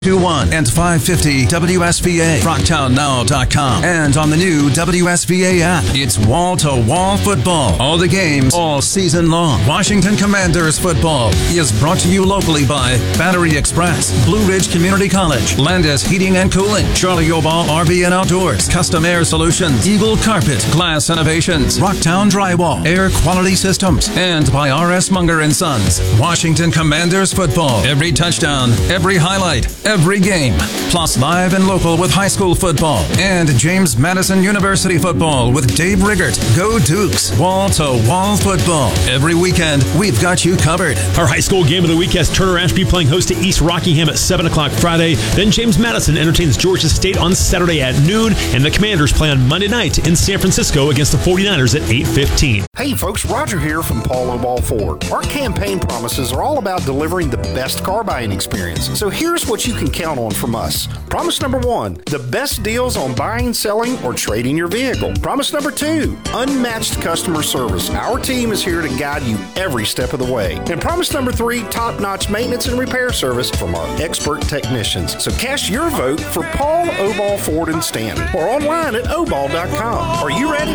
21 and 550 WSVA, FrogtownNow.com, and on the new WSVA app. It's wall-to-wall football. All the games, all season long. Washington Commanders football is brought to you locally by Battery Express, Blue Ridge Community College, Landis Heating and Cooling, Charlie Obal RV and Outdoors, Custom Air Solutions, Eagle Carpet, Glass Innovations, Rocktown Drywall, Air Quality Systems, and by R.S. Munger & Sons. Washington Commanders football. Every touchdown, every highlight, every game. Plus live and local with high school football and James Madison University football with Dave Riggert. Go Dukes. Wall-to-wall football. Every weekend, we've got you covered. Our high school game of the week has Turner Ashby playing host to East Rockingham at 7 o'clock Friday. Then James Madison entertains Georgia State on Saturday at noon. And the Commanders play on Monday night in San Francisco against the 49ers at 8:15. Hey folks, Roger here from Paul Obal Ford. Our campaign promises are all about delivering the best car buying experience. So here's what you can count on from us. Promise number 1, the best deals on buying, selling, or trading your vehicle. Promise number 2, unmatched customer service. Our team is here to guide you every step of the way. And promise number 3, top-notch maintenance and repair service from our expert technicians. So cast your vote for Paul Obal Ford in Stanton or online at obal.com. Are you ready?